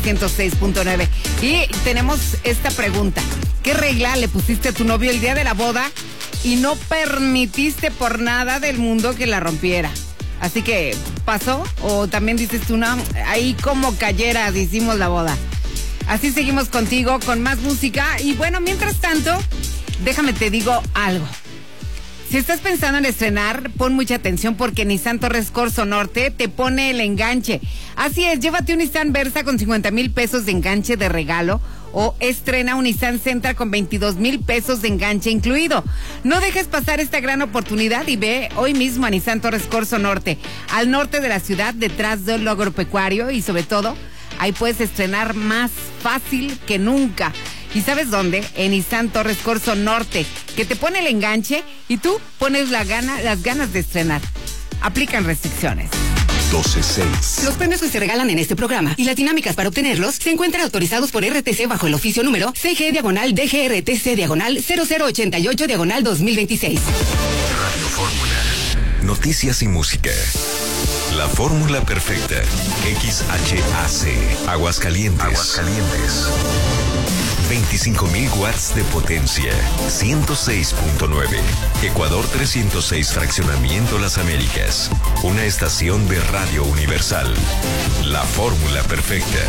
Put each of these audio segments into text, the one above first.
106.9. Y tenemos esta pregunta. ¿Qué regla le pusiste a tu novio el día de la boda y no permitiste por nada del mundo que la rompiera? Así que, ¿pasó? O también dices tú, no, ahí como cayeras hicimos la boda. Así seguimos contigo con más música. Y bueno, mientras tanto, déjame te digo algo. Si estás pensando en estrenar, pon mucha atención porque Nissan Torres Corzo Norte te pone el enganche. Así es, llévate un Nissan Versa con 50,000 pesos de enganche de regalo o estrena un Nissan Sentra con 22,000 pesos de enganche incluido. No dejes pasar esta gran oportunidad y ve hoy mismo a Nissan Torres Corzo Norte, al norte de la ciudad, detrás del agropecuario, y sobre todo, ahí puedes estrenar más fácil que nunca. ¿Y sabes dónde? En Nissan Torres Corzo Norte, que te pone el enganche y tú pones las ganas de estrenar. Aplican restricciones. 12.6. Los premios que se regalan en este programa y las dinámicas para obtenerlos se encuentran autorizados por RTC bajo el oficio número CG/DGRTC/0088/2026. Radio Fórmula. Noticias y música. La fórmula perfecta. XHAC. Aguascalientes. 25,000 watts de potencia. 106.9. Ecuador 306, Fraccionamiento Las Américas. Una estación de Radio Universal. La fórmula perfecta.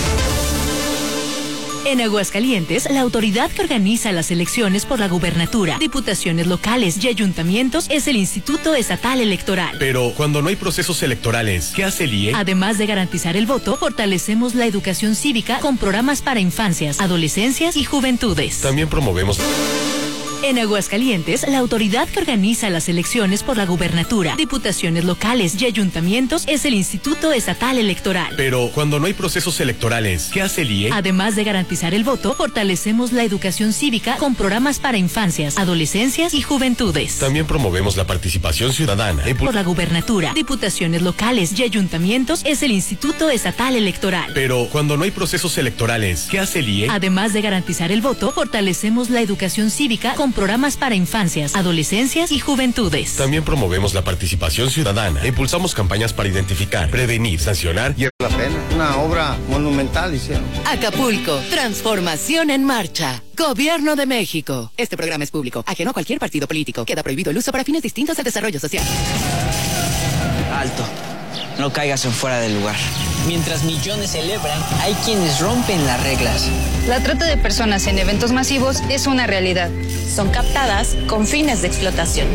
En Aguascalientes, la autoridad que organiza las elecciones por la gubernatura, diputaciones locales y ayuntamientos es el Instituto Estatal Electoral. Pero cuando no hay procesos electorales, ¿qué hace el IE? Además de garantizar el voto, fortalecemos la educación cívica con programas para infancias, adolescencias y juventudes. También promovemos... En Aguascalientes, la autoridad que organiza las elecciones por la gubernatura, diputaciones locales y ayuntamientos es el Instituto Estatal Electoral. Pero cuando no hay procesos electorales, ¿qué hace el IE? Además de garantizar el voto, fortalecemos la educación cívica con programas para infancias, adolescencias y juventudes. También promovemos la participación ciudadana. Por la gubernatura, diputaciones locales y ayuntamientos es el Instituto Estatal Electoral. Pero cuando no hay procesos electorales, ¿qué hace el IE? Además de garantizar el voto, fortalecemos la educación cívica con programas para infancias, adolescencias y juventudes. También promovemos la participación ciudadana. Impulsamos campañas para identificar, prevenir, sancionar y... La pena, una obra monumental hicieron. Acapulco, transformación en marcha. Gobierno de México. Este programa es público, ajeno a cualquier partido político. Queda prohibido el uso para fines distintos al desarrollo social. Alto. No caigas en fuera del lugar. Mientras millones celebran, hay quienes rompen las reglas. La trata de personas en eventos masivos es una realidad. Son captadas con fines de explotación.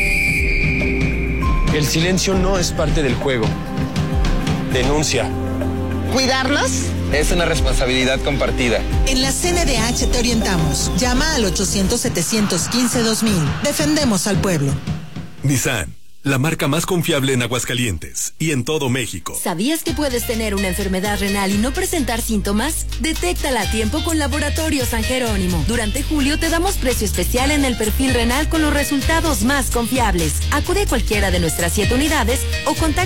El silencio no es parte del juego. Denuncia. ¿Cuidarnos? Es una responsabilidad compartida. En la CNDH te orientamos. Llama al 800-715-2000. Defendemos al pueblo. Nissan, la marca más confiable en Aguascalientes y en todo México. ¿Sabías que puedes tener una enfermedad renal y no presentar síntomas? Detéctala a tiempo con Laboratorio San Jerónimo. Durante julio te damos precio especial en el perfil renal con los resultados más confiables. Acude a cualquiera de nuestras 7 unidades o contacta